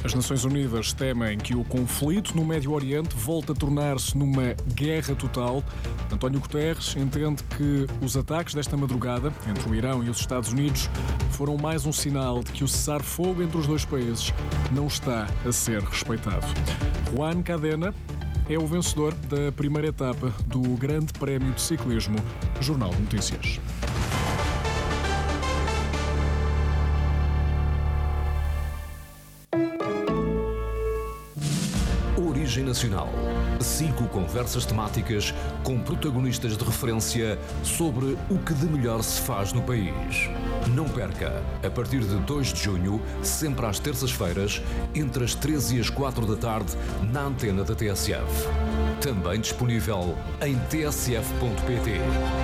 As Nações Unidas temem que o conflito no Médio Oriente volte a tornar-se numa guerra total. António Guterres entende que os ataques desta madrugada entre o Irão e os Estados Unidos foram mais um sinal de que o cessar-fogo entre os dois países não está a ser respeitado. Juan Cadena é o vencedor da primeira etapa do Grande Prémio de Ciclismo, Jornal de Notícias. Origem Nacional. 5 conversas temáticas com protagonistas de referência sobre o que de melhor se faz no país. Não perca, a partir de 2 de junho, sempre às terças-feiras, entre as 13 e as 4 da tarde, na antena da TSF. Também disponível em tsf.pt.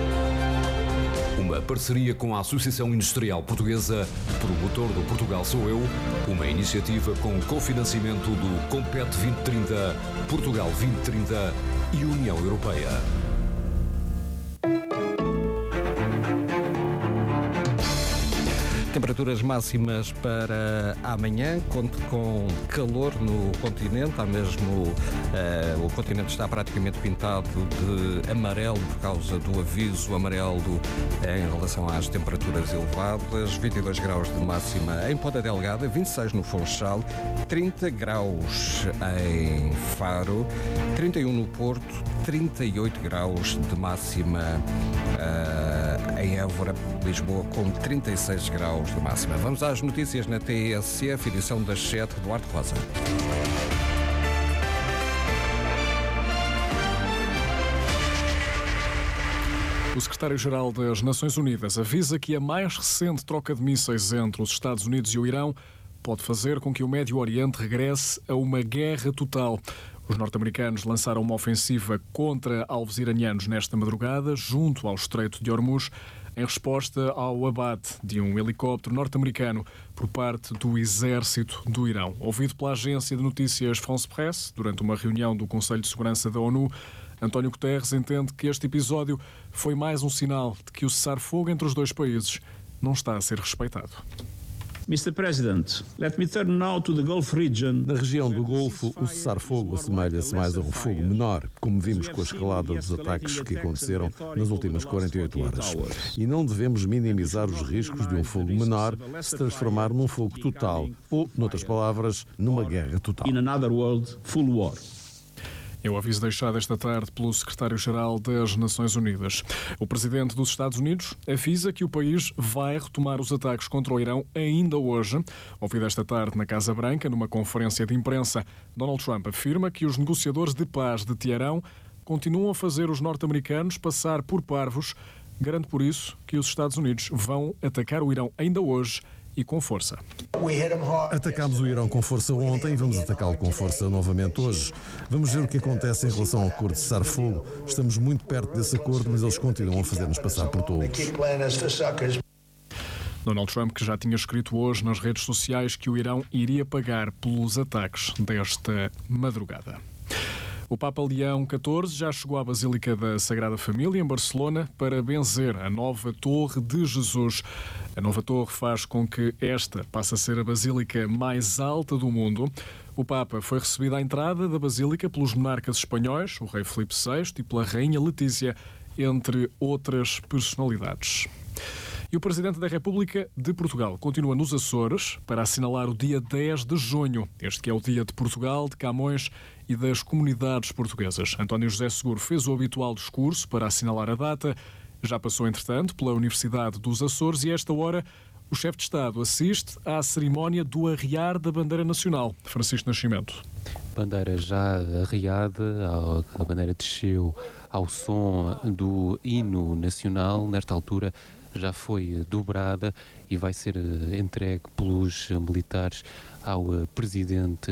Uma parceria com a Associação Industrial Portuguesa, promotor do Portugal Sou Eu, uma iniciativa com cofinanciamento do Compete 2030, Portugal 2030 e União Europeia. Temperaturas máximas para amanhã, conto com calor no continente, o continente está praticamente pintado de amarelo por causa do aviso amarelo em relação às temperaturas elevadas, 22 graus de máxima em Ponta Delgada, 26 no Funchal, 30 graus em Faro, 31 no Porto, 38 graus de máxima em Évora, Lisboa, com 36 graus de máxima. Vamos às notícias na TSF, edição das 7, Duarte Rosa. O secretário-geral das Nações Unidas avisa que a mais recente troca de mísseis entre os Estados Unidos e o Irão pode fazer com que o Médio Oriente regresse a uma guerra total. Os norte-americanos lançaram uma ofensiva contra alvos iranianos nesta madrugada, junto ao Estreito de Hormuz, em resposta ao abate de um helicóptero norte-americano por parte do exército do Irão. Ouvido pela agência de notícias France Presse, durante uma reunião do Conselho de Segurança da ONU, António Guterres entende que este episódio foi mais um sinal de que o cessar-fogo entre os dois países não está a ser respeitado. Mr. President, let me turn now to the Gulf region. Na região do Golfo, o cessar-fogo assemelha-se mais a um fogo menor, como vimos com a escalada dos ataques que aconteceram nas últimas 48 horas. E não devemos minimizar os riscos de um fogo menor se transformar num fogo total, ou, noutras palavras, numa guerra total. In another world, full war. É o aviso deixado esta tarde pelo secretário-geral das Nações Unidas. O presidente dos Estados Unidos avisa que o país vai retomar os ataques contra o Irão ainda hoje. Ouvido esta tarde na Casa Branca, numa conferência de imprensa, Donald Trump afirma que os negociadores de paz de Teherão continuam a fazer os norte-americanos passar por parvos. Garante por isso que os Estados Unidos vão atacar o Irão ainda hoje e com força. Atacámos o Irão com força ontem e vamos atacá-lo com força novamente hoje. Vamos ver o que acontece em relação ao acordo de cessar-fogo. Estamos muito perto desse acordo, mas eles continuam a fazer-nos passar por tolos. Donald Trump, que já tinha escrito hoje nas redes sociais que o Irão iria pagar pelos ataques desta madrugada. O Papa Leão XIV já chegou à Basílica da Sagrada Família, em Barcelona, para benzer a nova Torre de Jesus. A nova torre faz com que esta passe a ser a basílica mais alta do mundo. O Papa foi recebido à entrada da Basílica pelos monarcas espanhóis, o rei Filipe VI e pela rainha Letícia, entre outras personalidades. E o Presidente da República de Portugal continua nos Açores para assinalar o dia 10 de junho. Este que é o dia de Portugal, de Camões e das comunidades portuguesas. António José Seguro fez o habitual discurso para assinalar a data. Já passou, entretanto, pela Universidade dos Açores e a esta hora o chefe de Estado assiste à cerimónia do arriar da bandeira nacional. Francisco Nascimento. Bandeira já arriada, a bandeira desceu ao som do hino nacional. Nesta altura já foi dobrada e vai ser entregue pelos militares ao Presidente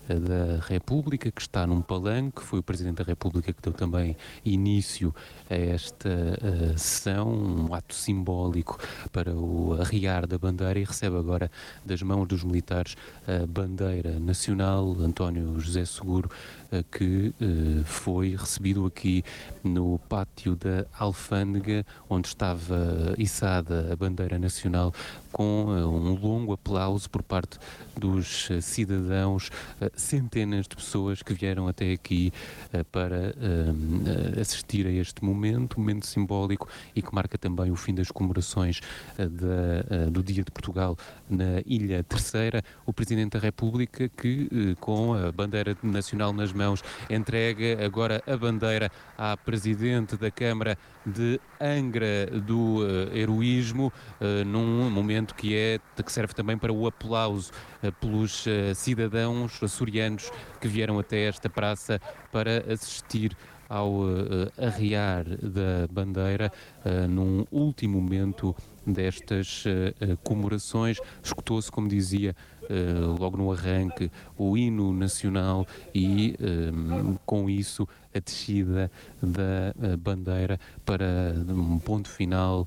da República, que está num palanque. Foi o Presidente da República que deu também início a esta sessão, um ato simbólico para o arriar da bandeira, e recebe agora das mãos dos militares a bandeira nacional. António José Seguro, que foi recebido aqui no pátio da Alfândega, onde estava içada a bandeira nacional, com um longo aplauso por parte dos cidadãos, centenas de pessoas que vieram até aqui para assistir a este momento simbólico, e que marca também o fim das comemorações do Dia de Portugal na Ilha Terceira. O Presidente da República, que com a bandeira nacional nas mãos, entrega agora a bandeira à Presidente da Câmara de Angra do Heroísmo, num momento que serve também para o aplauso pelos cidadãos açorianos que vieram até esta praça para assistir ao arriar da bandeira num último momento destas comemorações. Escutou-se, como dizia, logo no arranque, o hino nacional e, com isso, a descida da bandeira para um ponto final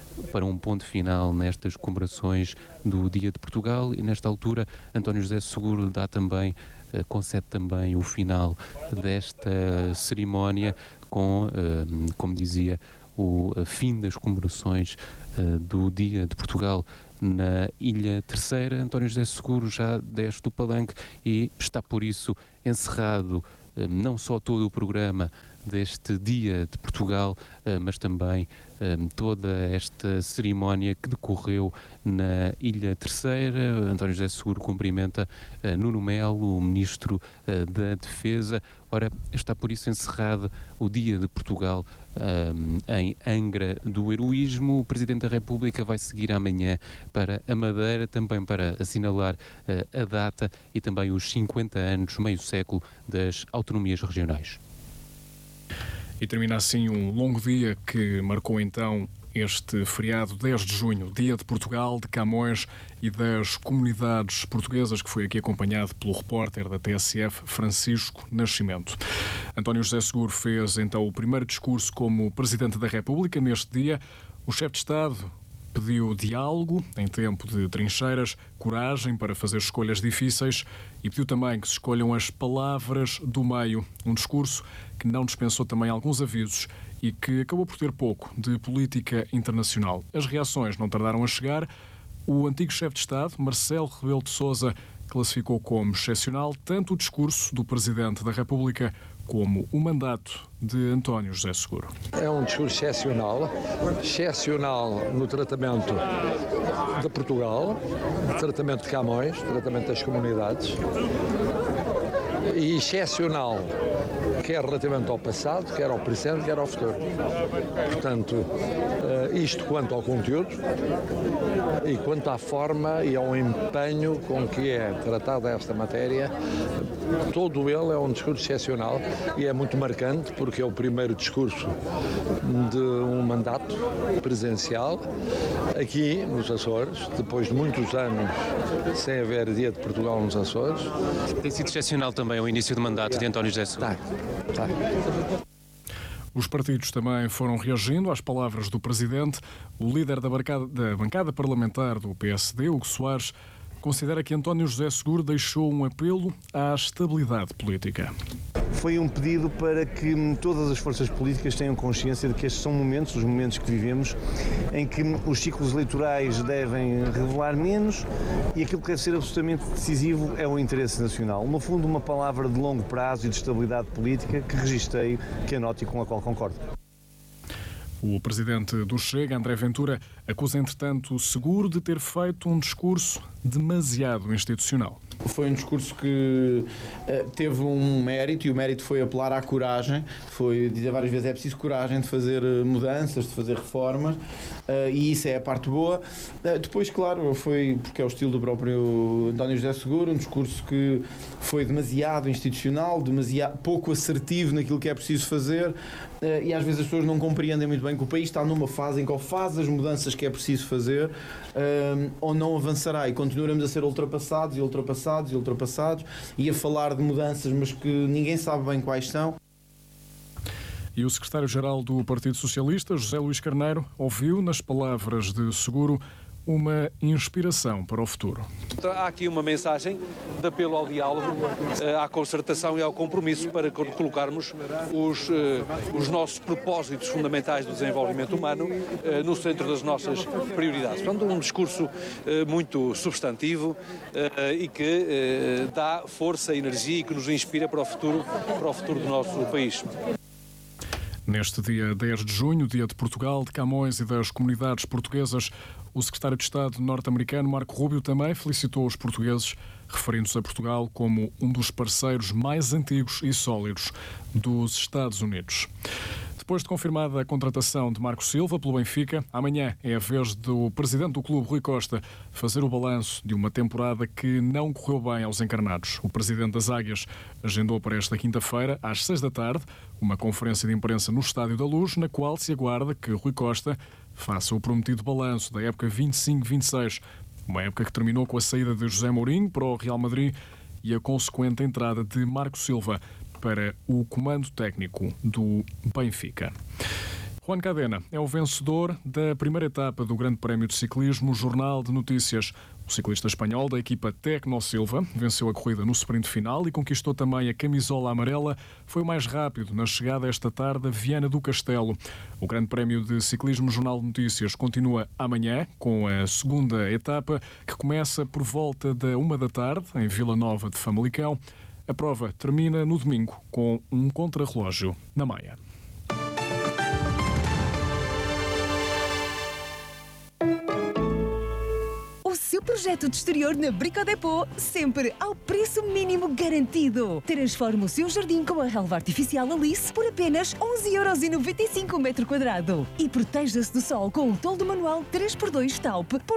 nestas comemorações do Dia de Portugal. E nesta altura António José Seguro concede também o final desta cerimónia com, como dizia, o fim das comemorações do Dia de Portugal na Ilha Terceira. António José Seguro já desce do palanque e está por isso encerrado não só todo o programa deste Dia de Portugal, mas também toda esta cerimónia que decorreu na Ilha Terceira. António José Seguro cumprimenta Nuno Melo, o Ministro da Defesa. Ora, está por isso encerrado o Dia de Portugal em Angra do Heroísmo. O Presidente da República vai seguir amanhã para a Madeira, também para assinalar a data e também os 50 anos, meio século, das autonomias regionais. E termina assim um longo dia que marcou então este feriado 10 de junho, Dia de Portugal, de Camões e das comunidades portuguesas, que foi aqui acompanhado pelo repórter da TSF, Francisco Nascimento. António José Seguro fez então o primeiro discurso como Presidente da República. Neste dia, o chefe de Estado pediu diálogo em tempo de trincheiras, coragem para fazer escolhas difíceis e pediu também que se escolham as palavras do meio. Um discurso que não dispensou também alguns avisos e que acabou por ter pouco de política internacional. As reações não tardaram a chegar. O antigo chefe de Estado, Marcelo Rebelo de Sousa, classificou como excepcional tanto o discurso do Presidente da República como o mandato de António José Seguro. É um discurso excepcional no tratamento de Portugal, no tratamento de Camões, no tratamento das comunidades, e excepcional quer relativamente ao passado, quer ao presente, quer ao futuro. Portanto, isto quanto ao conteúdo e quanto à forma e ao empenho com que é tratada esta matéria, todo ele é um discurso excepcional e é muito marcante porque é o primeiro discurso de um mandato presencial aqui nos Açores, depois de muitos anos sem haver Dia de Portugal nos Açores. Tem sido excepcional também o início do mandato de António José Seguro. Tá. Os partidos também foram reagindo às palavras do Presidente. O líder da bancada parlamentar do PSD, Hugo Soares, considera que António José Seguro deixou um apelo à estabilidade política. Foi um pedido para que todas as forças políticas tenham consciência de que estes são momentos, os momentos que vivemos, em que os ciclos eleitorais devem revelar menos e aquilo que deve ser absolutamente decisivo é o interesse nacional. No fundo, uma palavra de longo prazo e de estabilidade política que registrei, que anoto e com a qual concordo. O presidente do Chega, André Ventura, acusa, entretanto, o Seguro de ter feito um discurso demasiado institucional. Foi um discurso que teve um mérito, e o mérito foi apelar à coragem, foi dizer várias vezes é preciso coragem de fazer mudanças, de fazer reformas, e isso é a parte boa. Depois, claro, foi porque é o estilo do próprio António José Seguro, um discurso que foi demasiado institucional, demasiado pouco assertivo naquilo que é preciso fazer, e às vezes as pessoas não compreendem muito bem que o país está numa fase em que ou faz as mudanças que é preciso fazer, ou não avançará e continuaremos a ser ultrapassados passados e ultrapassados, e a falar de mudanças, mas que ninguém sabe bem quais são. E o secretário-geral do Partido Socialista, José Luís Carneiro, ouviu nas palavras de Seguro uma inspiração para o futuro. Há aqui uma mensagem de apelo ao diálogo, à concertação e ao compromisso para colocarmos os nossos propósitos fundamentais do desenvolvimento humano no centro das nossas prioridades. Portanto, um discurso muito substantivo e que dá força, energia e que nos inspira para o futuro do nosso país. Neste dia 10 de junho, dia de Portugal, de Camões e das comunidades portuguesas, o secretário de Estado norte-americano Marco Rubio também felicitou os portugueses, referindo-se a Portugal como um dos parceiros mais antigos e sólidos dos Estados Unidos. Depois de confirmada a contratação de Marco Silva pelo Benfica, amanhã é a vez do presidente do clube, Rui Costa, fazer o balanço de uma temporada que não correu bem aos encarnados. O presidente das Águias agendou para esta quinta-feira, às 6 da tarde, uma conferência de imprensa no Estádio da Luz, na qual se aguarda que Rui Costa faça o prometido balanço da época 25-26, uma época que terminou com a saída de José Mourinho para o Real Madrid e a consequente entrada de Marco Silva para o comando técnico do Benfica. Juan Cadena é o vencedor da primeira etapa do Grande Prémio de Ciclismo Jornal de Notícias. O ciclista espanhol da equipa Tecno Silva venceu a corrida no sprint final e conquistou também a camisola amarela. Foi o mais rápido na chegada esta tarde a Viana do Castelo. O Grande Prémio de Ciclismo Jornal de Notícias continua amanhã com a segunda etapa, que começa por volta da 1 da tarde em Vila Nova de Famalicão. A prova termina no domingo com um contrarrelógio na Maia. O seu projeto de exterior na Brico Dépôt, sempre ao preço mínimo garantido. Transforme o seu jardim com a relva artificial Alice por apenas 11,95€ o metro quadrado. E proteja-se do sol com o toldo manual 3x2 Taup por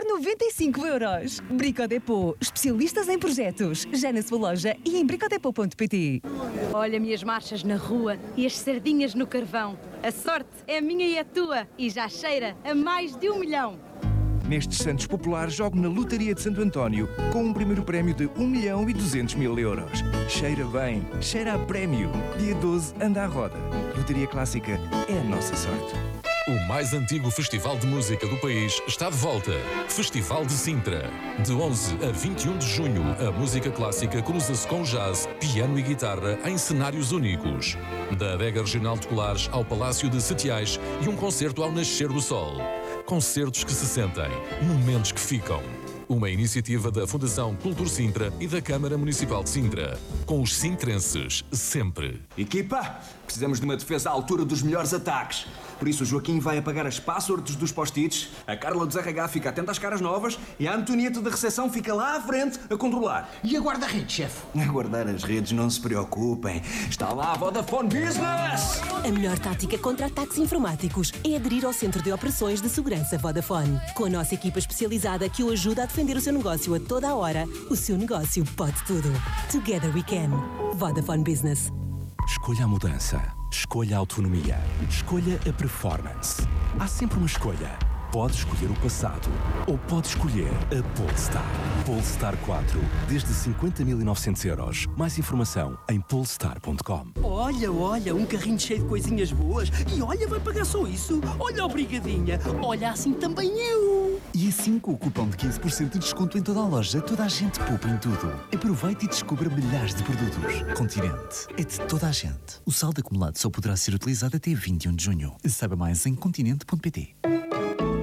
95€. Brico Dépôt, especialistas em projetos. Já na sua loja e em bricodepot.pt. Olha minhas marchas na rua e as sardinhas no carvão. A sorte é minha e a tua e já cheira a mais de 1 milhão. Nestes Santos Populares, jogo na Lotaria de Santo António com um primeiro prémio de 1.200.000€. Cheira bem, cheira a prémio. Dia 12, anda à roda. Lotaria Clássica é a nossa sorte. O mais antigo festival de música do país está de volta. Festival de Sintra. De 11 a 21 de junho, a música clássica cruza-se com jazz, piano e guitarra em cenários únicos. Da Adega Regional de Colares ao Palácio de Setiais e um concerto ao nascer do sol. Concertos que se sentem, momentos que ficam. Uma iniciativa da Fundação Cultura Sintra e da Câmara Municipal de Sintra. Com os sintrenses, sempre. Equipa, precisamos de uma defesa à altura dos melhores ataques. Por isso o Joaquim vai apagar as passwords dos post-its, a Carla do RH fica atenta às caras novas e a Antonieta da recepção fica lá à frente a controlar. E a guarda-redes, chefe? A guardar as redes, não se preocupem. Está lá a Vodafone Business! A melhor tática contra ataques informáticos é aderir ao Centro de Operações de Segurança Vodafone. Com a nossa equipa especializada que o ajuda a defender o seu negócio a toda a hora, o seu negócio pode tudo. Together we can. Vodafone Business. Escolha a mudança. Escolha a autonomia. Escolha a performance. Há sempre uma escolha. Pode escolher o passado ou pode escolher a Polestar. Polestar 4, desde 50.900€. Mais informação em polestar.com. Olha, um carrinho cheio de coisinhas boas. E olha, vai pagar só isso. Olha, obrigadinha. Olha, assim também eu. E assim, com o cupom de 15% de desconto em toda a loja, toda a gente poupa em tudo. Aproveite e descubra milhares de produtos. Continente é de toda a gente. O saldo acumulado só poderá ser utilizado até 21 de junho. Saiba mais em continente.pt.